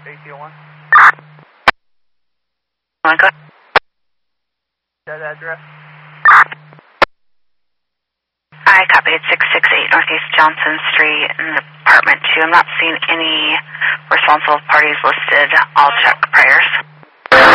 AC1. Go. That address. I copied 668 Northeast Johnson Street in apartment 2. I'm not seeing any responsible parties listed. I'll check priors.